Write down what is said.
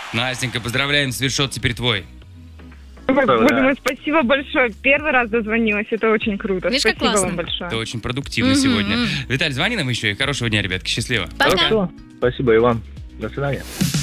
Настенька, поздравляем, свитшот теперь твой. Думаю, спасибо большое. Первый раз дозвонилась, это очень круто. Видишь, как Спасибо классно. вам большое. Ты очень продуктивна сегодня. Виталь, звони нам еще и хорошего дня, ребятки. Счастливо. Пока. Хорошо. Спасибо и вам. До свидания.